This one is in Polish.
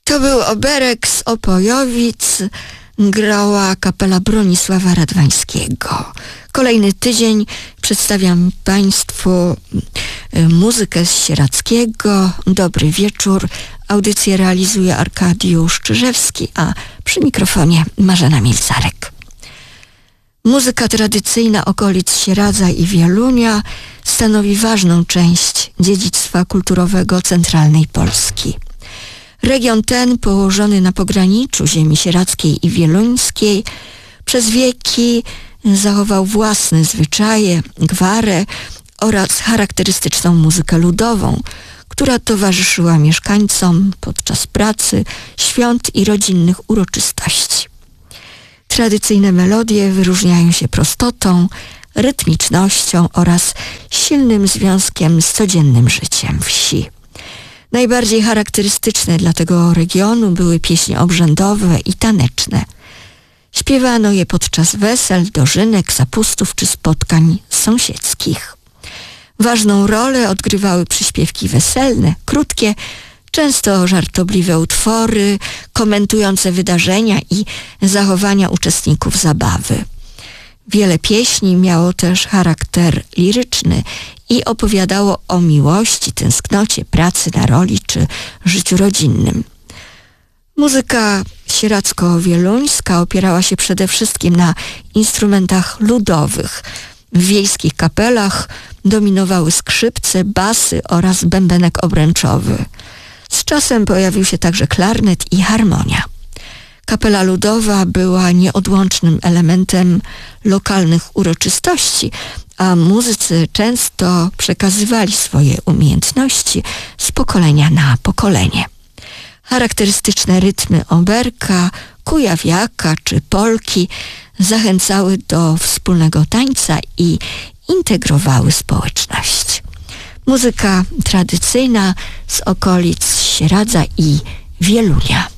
To był Oberek z Opojowic, grała kapela Bronisława Radwańskiego. Kolejny tydzień przedstawiam Państwu muzykę z Sieradzkiego. Dobry wieczór. Audycję realizuje Arkadiusz Czyżewski, a przy mikrofonie Marzena Milcarek. Muzyka tradycyjna okolic Sieradza i Wielunia stanowi ważną część dziedzictwa kulturowego centralnej Polski. Region ten, położony na pograniczu ziemi sieradzkiej i wieluńskiej, przez wieki zachował własne zwyczaje, gwarę oraz charakterystyczną muzykę ludową, która towarzyszyła mieszkańcom podczas pracy, świąt i rodzinnych uroczystości. Tradycyjne melodie wyróżniają się prostotą, rytmicznością oraz silnym związkiem z codziennym życiem wsi. Najbardziej charakterystyczne dla tego regionu były pieśni obrzędowe i taneczne. Śpiewano je podczas wesel, dożynek, zapustów czy spotkań sąsiedzkich. Ważną rolę odgrywały przyśpiewki weselne, krótkie, często żartobliwe utwory komentujące wydarzenia i zachowania uczestników zabawy. Wiele pieśni miało też charakter liryczny i opowiadało o miłości, tęsknocie, pracy na roli czy życiu rodzinnym. Muzyka sieradzko-wieluńska opierała się przede wszystkim na instrumentach ludowych. W wiejskich kapelach dominowały skrzypce, basy oraz bębenek obręczowy. Z czasem pojawił się także klarnet i harmonia. Kapela ludowa była nieodłącznym elementem lokalnych uroczystości, a muzycy często przekazywali swoje umiejętności z pokolenia na pokolenie. Charakterystyczne rytmy oberka, kujawiaka czy polki zachęcały do wspólnego tańca i integrowały społeczność. Muzyka tradycyjna z okolic Sieradza i Wielunia.